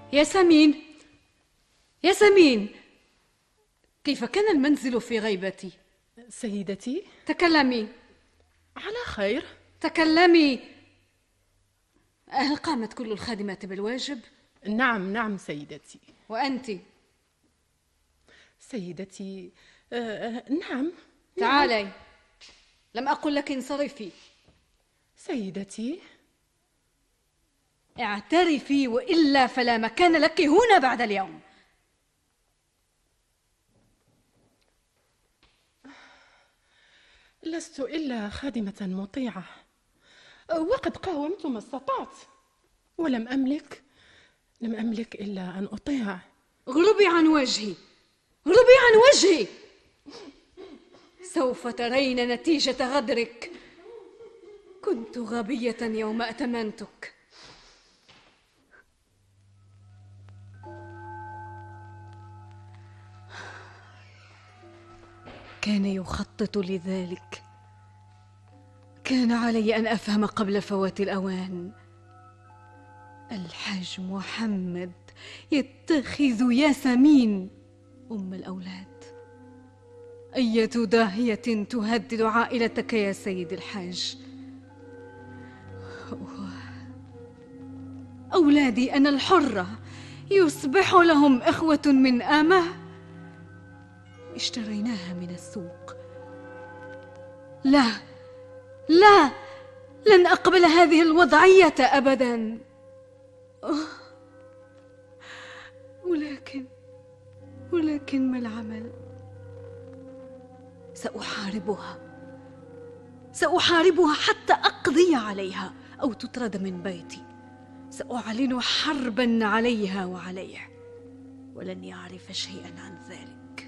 ياسمين، ياسمين، كيف كان المنزل في غيبتي؟ سيدتي؟ تكلمي. على خير. تكلمي. هل قامت كل الخادمات بالواجب؟ نعم نعم سيدتي. وأنت؟ سيدتي نعم. تعالي، لم أقل لك انصرفي. سيدتي اعترفي، وإلا فلا مكان لك هنا بعد اليوم. لست إلا خادمة مطيعة، وقد قاومت ما استطعت، ولم أملك إلا أن أطيع. غلبي عن وجهي، غلبي عن وجهي، سوف ترين نتيجة غدرك. كنت غبية يوم أتمنتك. كان يخطط لذلك. كان علي أن أفهم قبل فوات الأوان. الحاج محمد يتخذ ياسمين أم الأولاد. أية داهية تهدد عائلتك يا سيد الحاج. أولادي أنا الحرة يصبح لهم إخوة من آمه اشتريناها من السوق. لا لا، لن أقبل هذه الوضعية أبدا. ولكن ما العمل؟ سأحاربها حتى أقضي عليها أو تطرد من بيتي. سأعلن حربا عليها وعليه، ولن يعرف شيئا عن ذلك.